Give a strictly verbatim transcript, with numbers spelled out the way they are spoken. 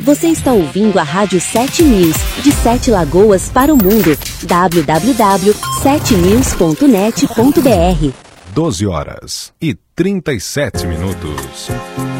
Você está ouvindo a Rádio sete News, de Sete Lagoas para o mundo. w w w ponto sete news ponto net ponto b r. doze horas e trinta e sete minutos.